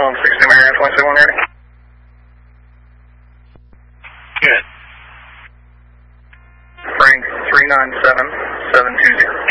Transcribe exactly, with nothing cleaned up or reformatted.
Phone sixty Marriott, one seven one ready. Good. Frank three nine seven seven two zero.